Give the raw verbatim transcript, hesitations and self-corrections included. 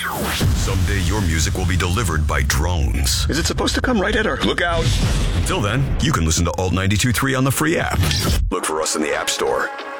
Someday your music will be delivered by drones. Is it supposed to come right at our lookout? Until then, you can listen to Alt ninety-two point three on the free app. Look for us in the App Store.